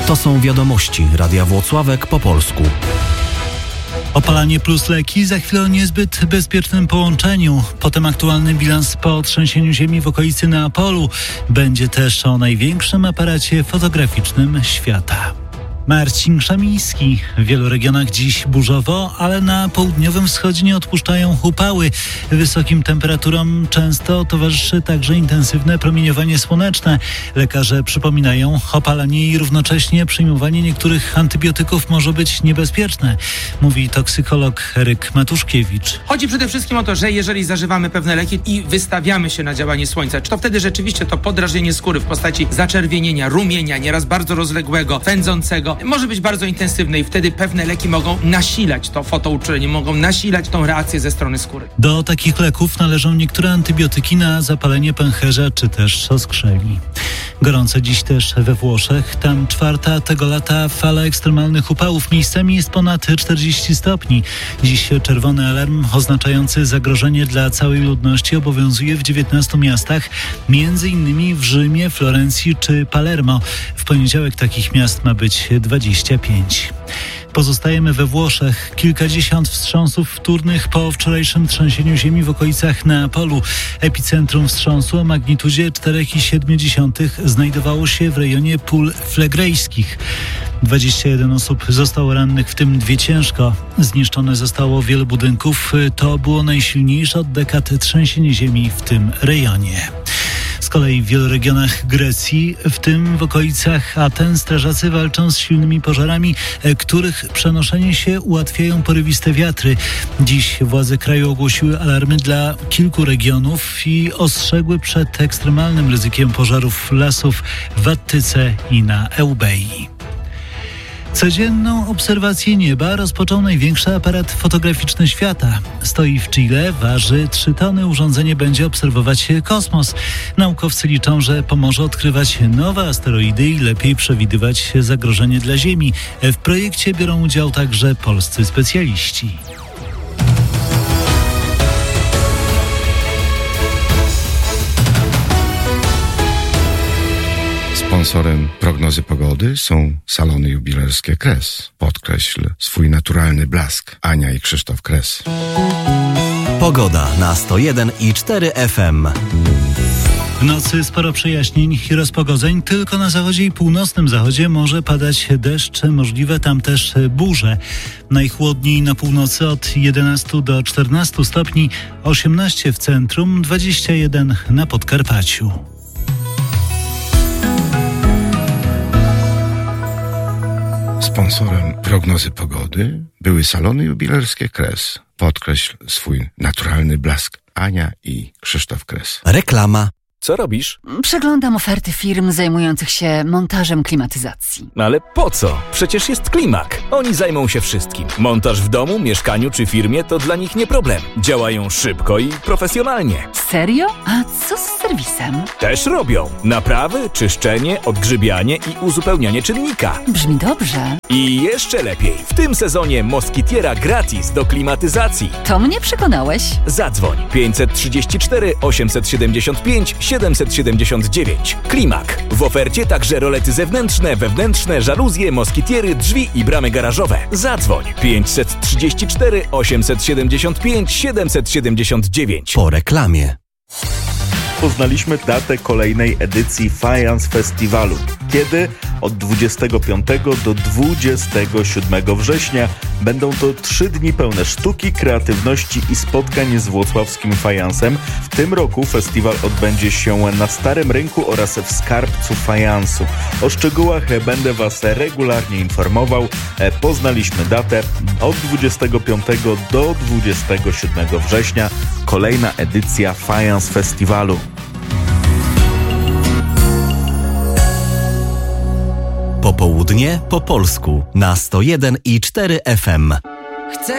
To są wiadomości Radia Włocławek po polsku. Opalanie plus leki, za chwilę o niezbyt bezpiecznym połączeniu. Potem aktualny bilans po trzęsieniu ziemi w okolicy Neapolu. Będzie też o największym aparacie fotograficznym świata. Marcin Szamiński. W wielu regionach dziś burzowo, ale na południowym wschodzie nie odpuszczają upały. Wysokim temperaturom często towarzyszy także intensywne promieniowanie słoneczne. Lekarze przypominają, opalanie i równocześnie przyjmowanie niektórych antybiotyków może być niebezpieczne, mówi toksykolog Eryk Matuszkiewicz. Chodzi przede wszystkim o to, że jeżeli zażywamy pewne leki i wystawiamy się na działanie słońca, to wtedy rzeczywiście to podrażnienie skóry w postaci zaczerwienienia, rumienia, nieraz bardzo rozległego, pędzącego, może być bardzo intensywne i wtedy pewne leki mogą nasilać to fotouczulenie, mogą nasilać tą reakcję ze strony skóry. Do takich leków należą niektóre antybiotyki na zapalenie pęcherza czy też oskrzeli. Gorąco dziś też we Włoszech. Tam czwarta tego lata fala ekstremalnych upałów. Miejscami jest ponad 40 stopni. Dziś czerwony alarm oznaczający zagrożenie dla całej ludności obowiązuje w 19 miastach, między innymi w Rzymie, Florencji czy Palermo. W poniedziałek takich miast ma być 25. Pozostajemy we Włoszech. Kilkadziesiąt wstrząsów wtórnych po wczorajszym trzęsieniu ziemi w okolicach Neapolu. Epicentrum wstrząsu o magnitudzie 4,7 znajdowało się w rejonie pól flegrejskich. 21 osób zostało rannych, w tym 2 ciężko. Zniszczone zostało wiele budynków. To było najsilniejsze od dekad trzęsienie ziemi w tym rejonie. Z kolei w wielu regionach Grecji, w tym w okolicach Aten, strażacy walczą z silnymi pożarami, których przenoszenie się ułatwiają porywiste wiatry. Dziś władze kraju ogłosiły alarmy dla kilku regionów i ostrzegły przed ekstremalnym ryzykiem pożarów lasów w Attyce i na Eubei. Codzienną obserwację nieba rozpoczął największy aparat fotograficzny świata. Stoi w Chile, waży 3 tony. Urządzenie będzie obserwować kosmos. Naukowcy liczą, że pomoże odkrywać nowe asteroidy i lepiej przewidywać zagrożenie dla Ziemi. W projekcie biorą udział także polscy specjaliści. Sponsorem prognozy pogody są salony jubilerskie Kres. Podkreśl swój naturalny blask. Ania i Krzysztof Kres. Pogoda na 101,4 FM. W nocy sporo przejaśnień i rozpogodzeń. Tylko na zachodzie i północnym zachodzie może padać deszcz, możliwe tam też burze. Najchłodniej na północy od 11 do 14 stopni, 18 w centrum, 21 na Podkarpaciu. Sponsorem prognozy pogody były salony jubilerskie Kres. Podkreśl swój naturalny blask. Ania i Krzysztof Kres. Reklama. Co robisz? Przeglądam oferty firm zajmujących się montażem klimatyzacji. Ale po co? Przecież jest Klimak. Oni zajmą się wszystkim. Montaż w domu, mieszkaniu czy firmie to dla nich nie problem. Działają szybko i profesjonalnie. Serio? A co z serwisem? Też robią. Naprawy, czyszczenie, odgrzybianie i uzupełnianie czynnika. Brzmi dobrze. I jeszcze lepiej. W tym sezonie Moskitiera gratis do klimatyzacji. To mnie przekonałeś. Zadzwoń 534 875 779. Klimak. W ofercie także rolety zewnętrzne, wewnętrzne, żaluzje, moskitiery, drzwi i bramy garażowe. Zadzwoń 534 875 779. Po reklamie. Poznaliśmy datę kolejnej edycji Fajans Festiwalu. Kiedy? Od 25 do 27 września. Będą to 3 dni pełne sztuki, kreatywności i spotkań z włocławskim fajansem. W tym roku festiwal odbędzie się na Starym Rynku oraz w Skarbcu Fajansu. O szczegółach będę Was regularnie informował. Poznaliśmy datę od 25 do 27 września. Kolejna edycja Fajans Festiwalu. Popołudnie po polsku na 101,4 FM.